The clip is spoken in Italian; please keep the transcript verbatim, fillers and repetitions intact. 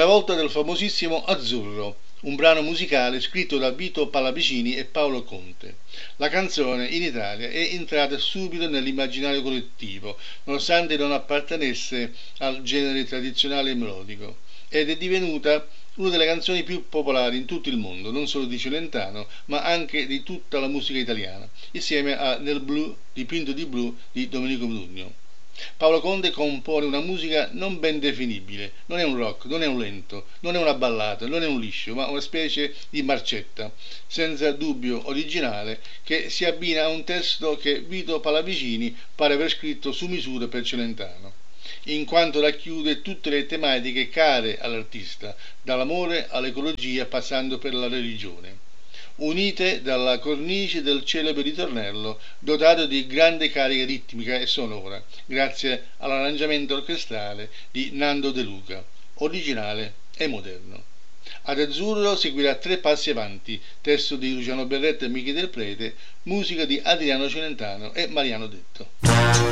volta del famosissimo Azzurro, un brano musicale scritto da Vito Pallavicini e Paolo Conte. La canzone in Italia è entrata subito nell'immaginario collettivo, nonostante non appartenesse al genere tradizionale e melodico, ed è divenuta una delle canzoni più popolari in tutto il mondo, non solo di Celentano, ma anche di tutta la musica italiana, insieme a Nel blu, dipinto di blu di Domenico Modugno. Paolo Conte compone una musica non ben definibile, non è un rock, non è un lento, non è una ballata, non è un liscio, ma una specie di marcetta, senza dubbio originale, che si abbina a un testo che Vito Pallavicini pare aver scritto su misura per Celentano, in quanto racchiude tutte le tematiche care all'artista, dall'amore all'ecologia passando per la religione, unite dalla cornice del celebre ritornello, dotato di grande carica ritmica e sonora, grazie all'arrangiamento orchestrale di Nando De Luca, originale e moderno. Ad Azzurro seguirà Tre passi avanti, testo di Luciano Berretta e Michi Del Prete, musica di Adriano Celentano e Mariano Detto.